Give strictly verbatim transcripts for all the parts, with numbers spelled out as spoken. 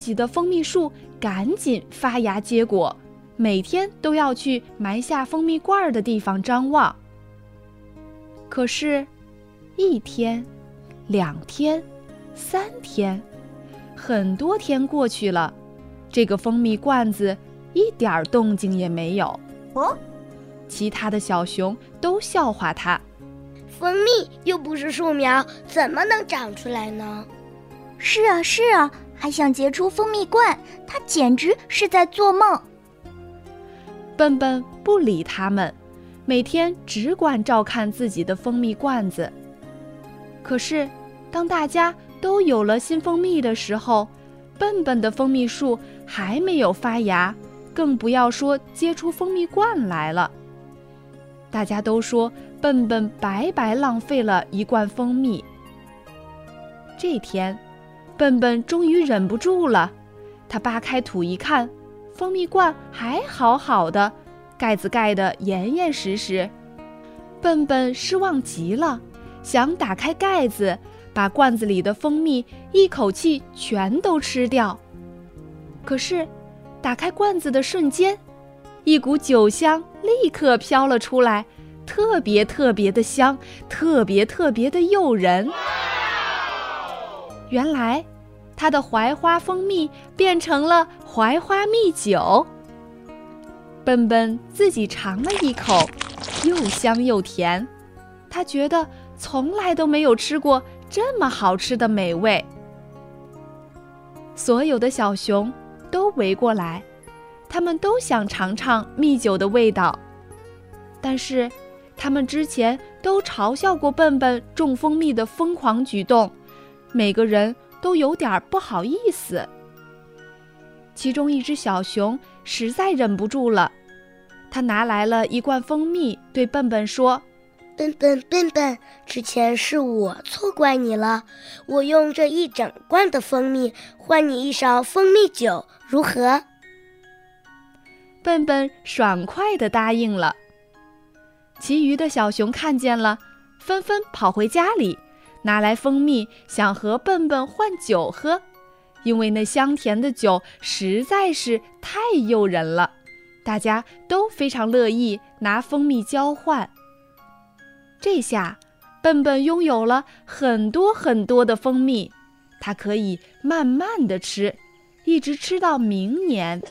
己的蜂蜜树赶紧发芽结果，每天都要去埋下蜂蜜罐的地方张望。可是，一天、两天、三天，很多天过去了，这个蜂蜜罐子一点动静也没有。 哦， 其他的小熊都笑话它。 蜂蜜又不是树苗，怎么能长出来呢？ 是啊是啊，还想结出蜂蜜罐，他简直是在做梦。 笨笨不理他们，每天只管照看自己的蜂蜜罐子。可是当大家都有了新蜂蜜的时候，笨笨的蜂蜜树还没有发芽，更不要说结出蜂蜜罐来了。大家都说笨笨白白浪费了一罐蜂蜜。这天，笨笨终于忍不住了，他扒开土一看，蜂蜜罐还好好的，盖子盖得严严实实。笨笨失望极了，想打开盖子，把罐子里的蜂蜜一口气全都吃掉。可是，打开罐子的瞬间，一股酒香立刻飘了出来，特别特别的香，特别特别的诱人。原来，它的槐花蜂蜜变成了槐花蜜酒。笨笨自己尝了一口，又香又甜，他觉得从来都没有吃过这么好吃的美味。所有的小熊都围过来，他们都想尝尝蜜酒的味道，但是他们之前都嘲笑过笨笨种蜂蜜的疯狂举动，每个人都有点不好意思。其中一只小熊实在忍不住了，他拿来了一罐蜂蜜，对笨笨说： 笨笨笨笨，之前是我错怪你了，我用这一整罐的蜂蜜换你一勺蜂蜜酒，如何？ 笨笨爽快地答应了。其余的小熊看见了，纷纷跑回家里，拿来蜂蜜，想和笨笨换酒喝，因为那香甜的酒实在是太诱人了，大家都非常乐意拿蜂蜜交换。这下，笨笨拥有了很多很多的蜂蜜，它可以慢慢地吃，一直吃到明年。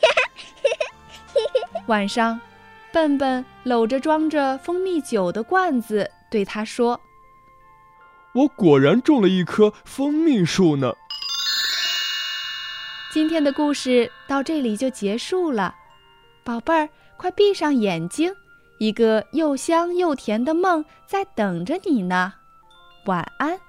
晚上，笨笨搂着装着蜂蜜酒的罐子，对他说： 我果然种了一棵蜂蜜树呢。 今天的故事到这里就结束了，宝贝儿，快闭上眼睛，一个又香又甜的梦在等着你呢。晚安。